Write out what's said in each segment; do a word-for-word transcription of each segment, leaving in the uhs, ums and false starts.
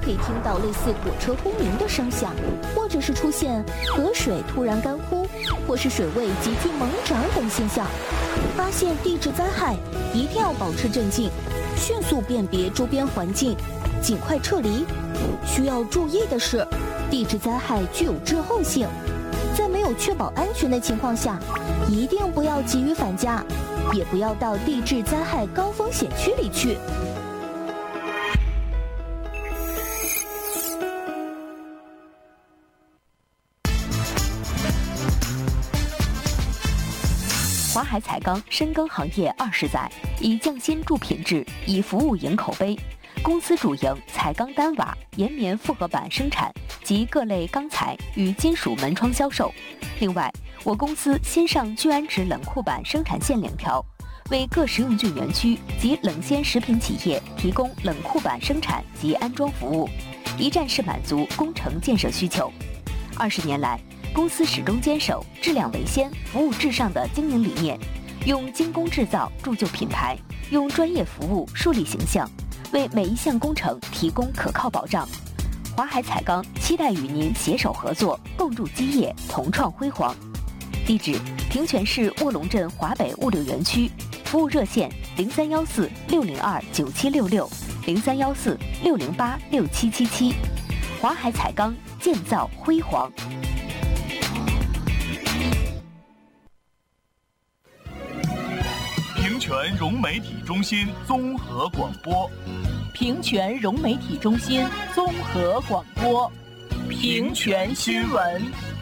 可以听到类似火车轰鸣的声响，或者是出现河水突然干枯，或是水位急剧猛涨等现象。发现地质灾害，一定要保持镇静，迅速辨别周边环境，尽快撤离。需要注意的是，地质灾害具有滞后性，在没有确保安全的情况下，一定不要急于返家，也不要到地质灾害高风险区里去。 华海彩钢深耕行业二十载，以匠心铸品质，以服务赢口碑。公司主营彩钢单瓦、岩棉复合板生产及各类钢材与金属门窗销售。另外，我公司新上聚氨酯冷库板生产线两条，为各食用菌园区及冷鲜食品企业提供冷库板生产及安装服务，一站式满足工程建设需求。二十年来，公司始终坚守质量为先、服务至上的经营理念，用精工制造铸就品牌，用专业服务树立形象，为每一项工程提供可靠保障。华海彩钢期待与您携手合作，共筑基业，同创辉煌。地址：平泉市卧龙镇华北物流园区，服务热线：零三幺四六零二九七六六，零三幺四六零八六七七七。华海彩钢，建造辉煌。 平泉融媒体中心综合广播， 平泉融媒体中心综合广播，平泉新闻。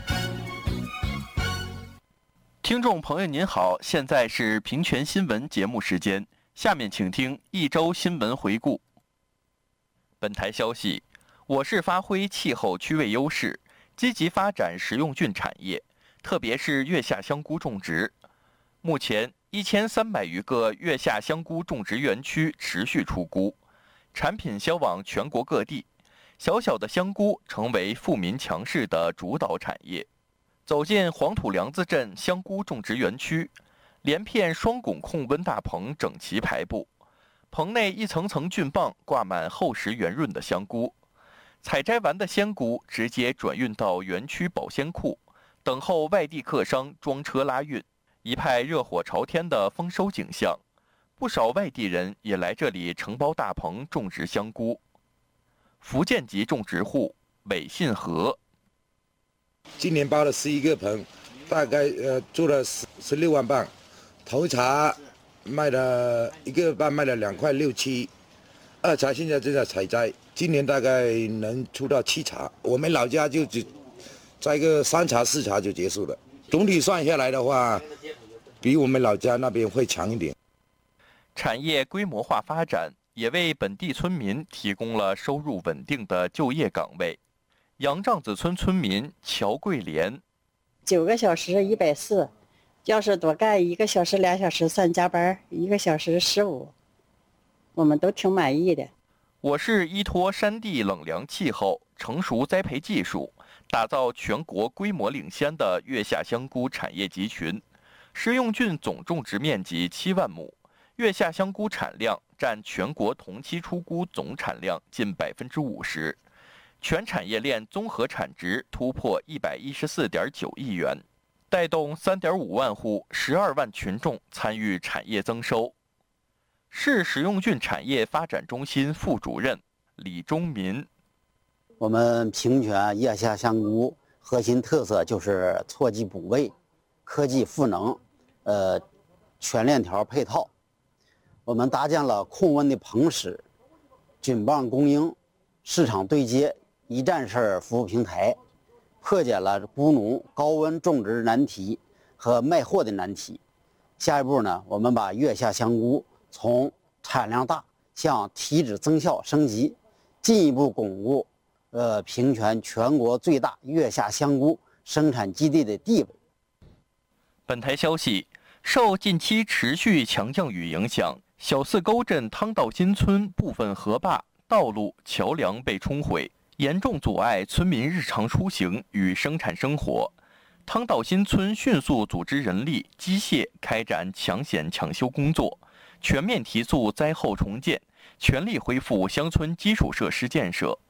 听众朋友您好，现在是平泉新闻节目时间，下面请听一周新闻回顾。本台消息，我市发挥气候区位优势，积极发展食用菌产业，特别是月下香菇种植。目前一千三百余个月下香菇种植园区持续出菇，产品销往全国各地，小小的香菇成为富民强势的主导产业。走进黄土梁子镇香菇种植园区，连片双拱控温大棚整齐排布，棚内一层层菌棒挂满厚实圆润的香菇，采摘完的鲜菇直接转运到园区保鲜库，等候外地客商装车拉运。一派热火朝天的丰收景象，不少外地人也来这里承包大棚种植香菇。福建籍种植户韦信和， 今年包了十一个棚，大概呃做了十十六万磅，头茬卖了一个半卖了两块六七，二茬现在正在采摘，今年大概能出到七茬，我们老家就只摘个三茬四茬就结束了。总体算下来的话，比我们老家那边会强一点。 产业规模化发展也为本地村民提供了收入稳定的就业岗位。杨帐子村村民乔桂莲， 九个小时一百四，要是多干一个小时两小时算加班，一个小时十五，我们都挺满意的。 我市依托山地冷凉气候、成熟栽培技术，打造全国规模领先的月下香菇产业集群，食用菌总种植面积七万亩，月下香菇产量占全国同期出菇总产量近百分之五十，全产业链综合产值突破一百一十四点九亿元，带动三点五万户、十二万群众参与产业增收。市食用菌产业发展中心副主任李忠民， 我们平泉月下香菇核心特色就是错季补位、科技赋能，呃，全链条配套。我们搭建了控温的棚室、菌棒供应、市场对接一站式服务平台，破解了菇农高温种植难题和卖货的难题。下一步呢，我们把月下香菇从产量大向体脂增效升级，进一步巩固呃平泉全国最大月下香菇生产基地的地位。 本台消息，受近期持续强降雨影响，小四沟镇汤道新村部分河坝、道路、桥梁被冲毁，严重阻碍村民日常出行与生产生活。汤道新村迅速组织人力、机械开展抢险抢修工作，全面提速灾后重建，全力恢复乡村基础设施建设。